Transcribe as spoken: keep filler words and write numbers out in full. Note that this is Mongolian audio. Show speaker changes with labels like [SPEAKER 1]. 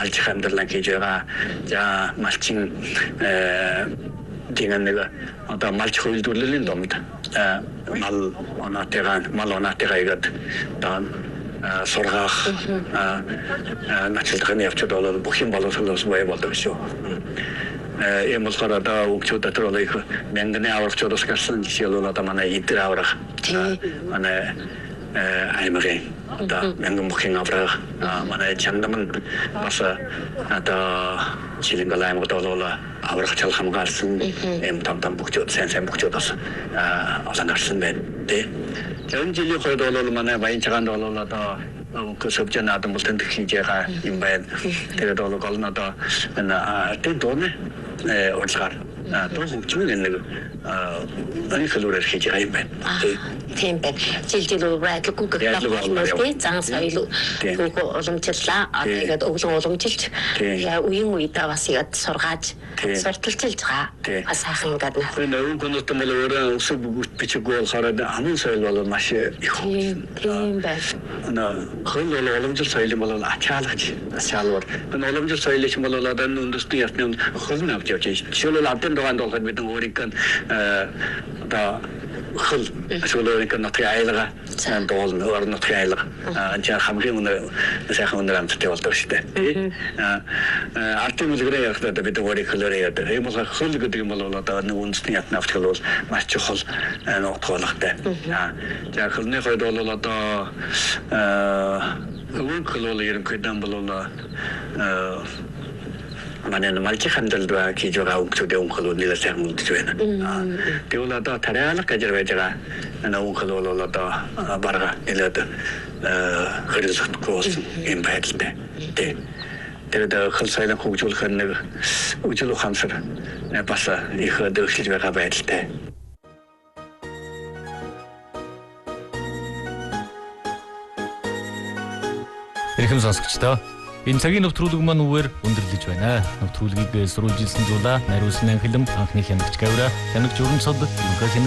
[SPEAKER 1] малчих амьдралаа хийж байгаа. За малчин dingen нэг одоо малч хөлдүүлэлийн домд мал онатайгаа мал онатайгаа одоо сургаах начлахны явцад бол бүх юм боловсруулах бай болдог шүү. Ийм болохоор одоо өгчүүд дотор бол их мянганы аврагчдаас гарсан жишээл одоо манай идэр аврах манай аймагын одоо мянган бүхэн аврах манай чандаман бас одоо Чилэнгал аймагт бол аврах чал хамгаалсан эм там там бүхчүүд сайн сайн бүхчүүд бас олон гарсан байна. Тэр жилийн хойд бол манай баянчагаанд бол одоо көсөвчэн адам болтон хийж байгаа юм байна. Тэгээд бол гол нь одоо энэ тэр дөрөв урлагаар дөрөв хөгжмийн нэг энэ хэлбэрээр хийж байгаа юм байна.
[SPEAKER 2] Тийм байна. Жилжил ураад гүгэх болмостэй зан соёл гүг уламжлаа. Тэгээд өглөө уламжилж үеийн үедээ бас яд сургааж сурталчилж байгаа. Бас сайхан ингээд
[SPEAKER 1] энэ өвөн конот мөл өөрөө өсөв бүгд бичиг болохоор амын соёл бол маш их.
[SPEAKER 2] Тийм байна.
[SPEAKER 1] Энэ хөл бол уламжил соёл бол ачаалгаж ачаалвар. Энэ уламжил соёл ч бол одоо үндэсний ертөнцийн хөл нь авч явж байна. Жишээлбэл адын дугаанд болохоор бид өөрийн одоо хөл эсвэл нэг нотгийн айлга сайн доол нөр нотгийн айлга анчаар хамгийн өнөр сайхан өнөр амттай болдог шүү дээ. Аа артын үлгэрээ явахдаа бид өөрийн хөлөөр яадаг. Ийм бол хөл гэдэг юм бол одоо нэг үндэсний ятны авт хөл бол маш чухал нотгоолгатай. Аа за хөлний хойд бол одоо аа өвөн хөл бол ерөнхийдөө бол аа манай малчих хамдалдаа хийж байгаа өгчүүдээ өнгөлөө нэлээд сайн үлдэж байна. Тэгвэл одоо тариалах гэж байж байгаа энэ өнгөлөө бол одоо барга нэлээд хэрэглэхгүй юм байдалтай. Тэгээд хөл соёлын хөгжүүлэх нэг үжил ухаансар бас их дэвшилж байгаа байдалтай.
[SPEAKER 3] Эрхэм сонсогчдоо энэ цагийн нэвтрүүлэг маань үгээр өндөрлөж байна. Нэвтрүүлгийг сурвалжилсан зулаа, нариулсан анхлам, анхны хянагч Гавра, хянагч Өрөмцөд,